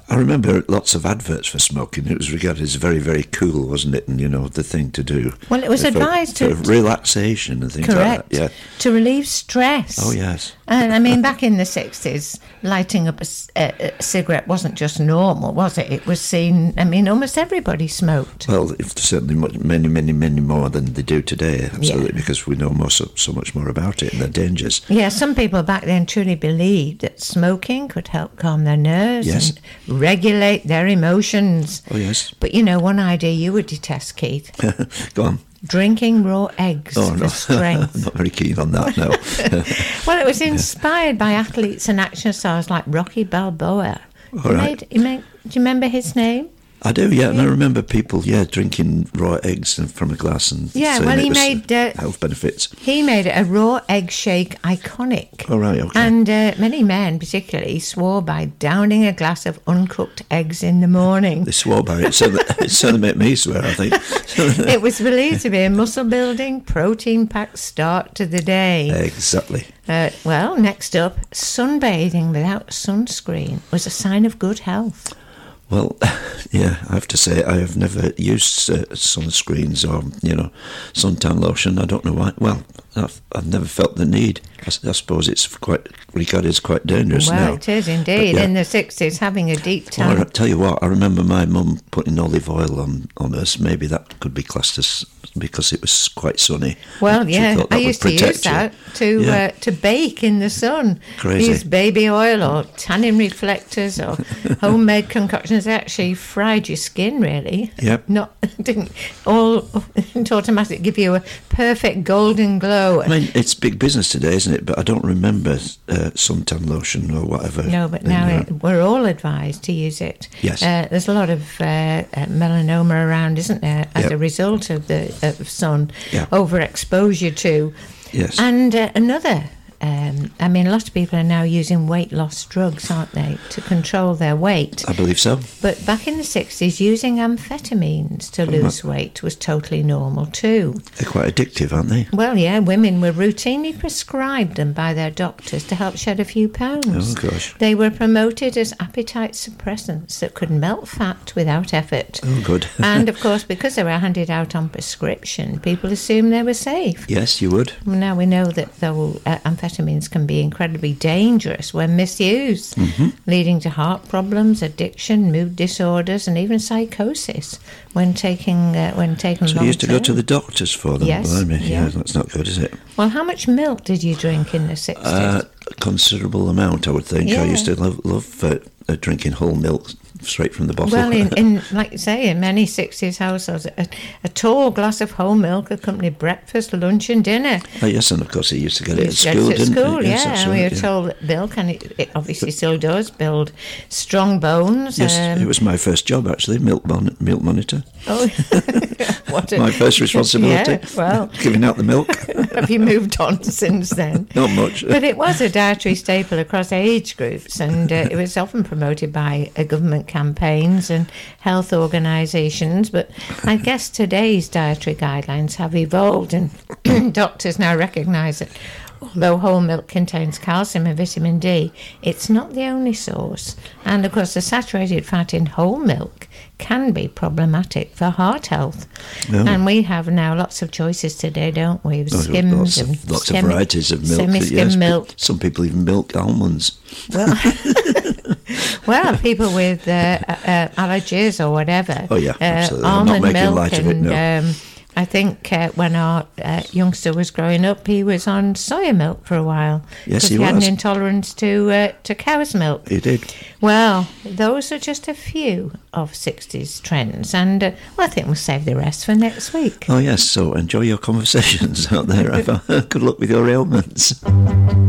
I remember lots of adverts for smoking. It was regarded as very, very cool, wasn't it? And, the thing to do. Well, it was advised for relaxation and things correct, like that. Yeah. To relieve stress. Oh, yes. And, I mean, back in the 60s, lighting up a cigarette wasn't just normal, was it? It was seen, almost everybody smoked. Well, certainly many, many, many more than they do today, absolutely, because we know so much more about it and the dangers. Yeah, some people back then truly believed that smoking could help calm their nerves and regulate their emotions. Oh, yes. But, one idea you would detest, Keith. Go on. Drinking raw eggs for strength. I'm not very keen on that, no. Well, it was inspired by athletes and action stars like Rocky Balboa. All right. Do you remember his name? I do, yeah, and I remember people, drinking raw eggs from a glass and saying he it was made health benefits. He made a raw egg shake iconic. Oh, right, okay. And many men, particularly, swore by downing a glass of uncooked eggs in the morning. They swore by it, so it certainly made me swear, I think. It was believed to be a muscle-building, protein-packed start to the day. Exactly. Well, next up, sunbathing without sunscreen was a sign of good health. Well, yeah, I have to say I have never used sunscreens or, suntan lotion. I don't know why. Well, I've never felt the need. I suppose it's quite regarded as quite dangerous now. Well, it is indeed. But, in the 60s, having a deep tan. Well, I tell you what, I remember my mum putting olive oil on us. Maybe that could be classed as because it was quite sunny. Well, yeah, I used to use that to bake in the sun. Crazy. Use baby oil or tanning reflectors or homemade concoctions. They actually fried your skin, really. Yep. Didn't automatically give you a perfect golden glow. I mean, it's big business today, isn't it? But I don't remember suntan lotion or whatever. No, but now we're all advised to use it. Yes. There's a lot of melanoma around, isn't there, as a result of the sun overexposure to. Yes. And another. A lot of people are now using weight loss drugs, aren't they, to control their weight. I believe so. But back in the 60s, using amphetamines to lose weight was totally normal too. They're quite addictive, aren't they? Well, yeah, women were routinely prescribed them by their doctors to help shed a few pounds. Oh, gosh. They were promoted as appetite suppressants that could melt fat without effort. Oh, good. And, of course, because they were handed out on prescription, people assumed they were safe. Yes, you would. Now we know that though amphetamines can be incredibly dangerous when misused, leading to heart problems, addiction, mood disorders, and even psychosis when taken So you used to go to the doctors for them? Yes. Blimey. Yeah. Yeah, that's not good, is it? Well, how much milk did you drink in the 60s? A considerable amount, I would think. Yeah. I used to love drinking whole milk straight from the bottle. Well, in like you say, in many 60s households, a tall glass of whole milk accompanied breakfast, lunch and dinner. Oh, yes, and of course he used to get it at Get school, it at didn't school, he? Yes, yeah. that's And we right, were told that milk, and it obviously still does, build strong bones. Yes, it was my first job, actually, milk monitor. Oh, my first responsibility. Yeah, well, giving out the milk. Have you moved on since then? Not much. But it was a dietary staple across age groups, and it was often promoted by government campaigns and health organisations. But I guess today's dietary guidelines have evolved, and doctors now recognise that although whole milk contains calcium and vitamin D, it's not the only source. And of course, the saturated fat in whole milk can be problematic for heart health. No. And we have now lots of choices today, don't we? Skims lots of varieties of milk. Semi-skim milk. Some people even milk almonds. Well, people with allergies or whatever. Oh yeah, absolutely. Almond I'm not making milk light of it, no. I think when our youngster was growing up, he was on soya milk for a while. Yes, he had an intolerance to cow's milk. He did. Well, those are just a few of 60s trends, and I think we'll save the rest for next week. Oh yes, so enjoy your conversations out there. Good luck with your ailments.